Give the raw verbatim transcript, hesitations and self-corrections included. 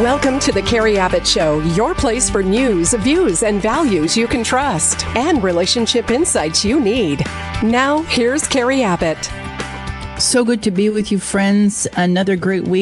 Welcome to the Carrie Abbott Show, your place for news, views, and values you can trust, and relationship insights you need. Now, here's Carrie Abbott. So good to be with you, friends. Another great week.